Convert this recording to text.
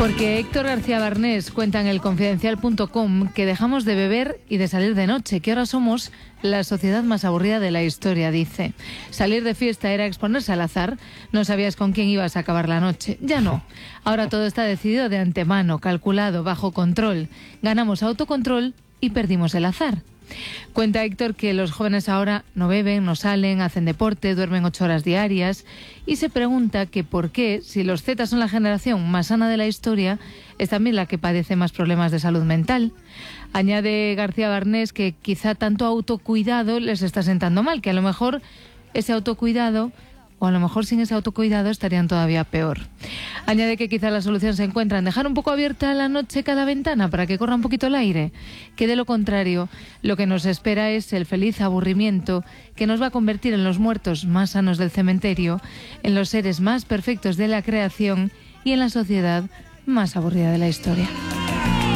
Porque Héctor García Barnés cuenta en elconfidencial.com que dejamos de beber y de salir de noche, que ahora somos la sociedad más aburrida de la historia, dice. Salir de fiesta era exponerse al azar, no sabías con quién ibas a acabar la noche. Ya no. Ahora todo está decidido de antemano, calculado, bajo control. Ganamos autocontrol y perdimos el azar. Cuenta Héctor que los jóvenes ahora no beben, no salen, hacen deporte, duermen 8 horas diarias y se pregunta que por qué, si los Zetas son la generación más sana de la historia, es también la que padece más problemas de salud mental. Añade García Barnés que quizá tanto autocuidado les está sentando mal, que a lo mejor ese autocuidado, o a lo mejor sin ese autocuidado estarían todavía peor. Añade que quizá la solución se encuentra en dejar un poco abierta la noche cada ventana para que corra un poquito el aire, que de lo contrario lo que nos espera es el feliz aburrimiento que nos va a convertir en los muertos más sanos del cementerio, en los seres más perfectos de la creación y en la sociedad más aburrida de la historia.